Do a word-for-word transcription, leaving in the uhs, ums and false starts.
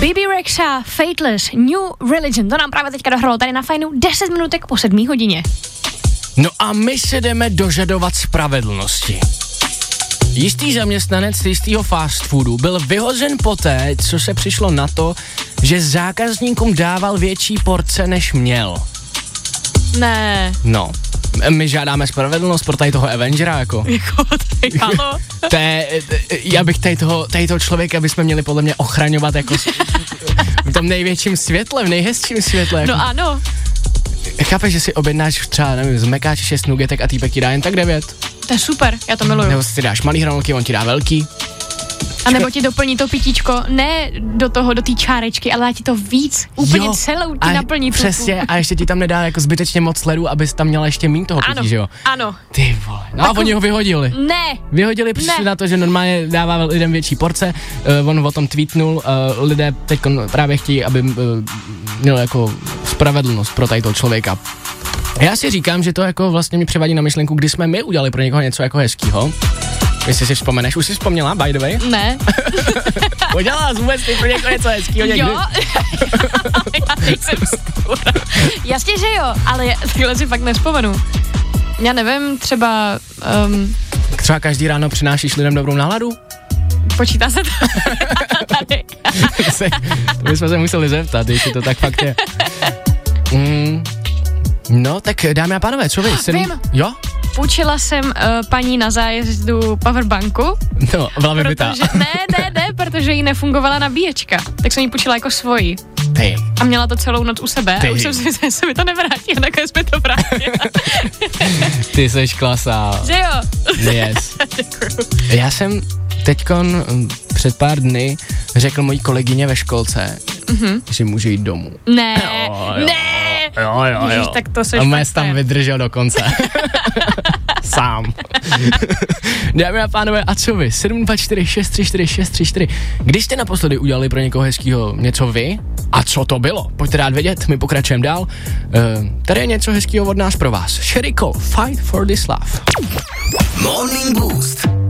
bé bé Rexha, Fateless, New Religion, to nám právě teďka dohralo tady na Fajnu deset minutek po sedmé hodině. No a my se jdeme dožadovat spravedlnosti. Jistý zaměstnanec jistýho fast foodu byl vyhozen poté, co se přišlo na to, že zákazníkům dával větší porce, než měl. Ne. No, my žádáme spravedlnost pro tady toho Avengera, jako. Jako, tady, halo? Té, já bych tady toho, tady toho člověka bychom měli podle mě ochraňovat jako v tom největším světle, v nejhezčím světle. Jako. No ano. Chápeš, že si objednáš třeba, nevím, z Mekáče šest nugetek a týpek ti dá jen tak devět? To je super, já to miluju. Nebo si dáš malý hranolky, on ti dá velký. A nebo ti doplní to pitíčko, ne do toho, do té čárečky, ale dá ti to víc, úplně jo, celou ti naplní. Přesně, a ještě ti tam nedá jako zbytečně moc sledu, abys tam měla ještě míň toho pití, ano, že jo? Ano, Ty vole, no a oni ho vyhodili. Ne. Vyhodili, přišli ne. na to, že normálně dává lidem větší porce, uh, on o tom tweetnul, uh, lidé teď právě chtějí, aby uh, měl jako spravedlnost pro tady toho člověka. Já si říkám, že to jako vlastně mi přivádí na myšlenku, kdy jsme my udělali pro někoho něco jako hezkýho. Jestli si vzpomeneš, už jsi vzpomněla, by the way? Ne. Udělala jsi vůbec ty pro někoho něco hezkýho někdy? Jo, já nejsem stůra. Jasně, že jo, ale já, takhle si fakt nespomenu. Já nevím, třeba... Um, třeba každý ráno přinášíš lidem dobrou náladu? Počítá se to tady. To bychom se museli zeptat, jestli to tak fakt je. Mm, no, tak dámy a pánové, co vy? Vím. Jo? Půjčila jsem uh, paní na zájezdu powerbanku. No, byla vybitá. Ne, ne, ne, protože jí nefungovala nabíječka. Tak jsem jí půjčila jako svoji. Ty. A měla to celou noc u sebe. Ty. A už jsem si že se mi to nevrátí, a nakonec mi to vrátila. Ty seš klasa. Že jo? Yes. Děkuju. Já jsem teďkon před pár dny řekl mojí kolegyně ve školce, mm-hmm. že může jít domů. Ne, jo, jo. ne. Jo, jo, jo. Ježiš, tak to seš a mě fakt tam vydržel do konce. Sám. Dámy a pánové, a co vy? sedm dva čtyři šest tři čtyři šest tři čtyři. Když jste naposledy udělali pro někoho hezkýho něco vy? A co to bylo? Pojďte rád vědět, my pokračujeme dál. Uh, tady je něco hezkýho od nás pro vás. Sherry Cole, Fight for this love. Morning Boost.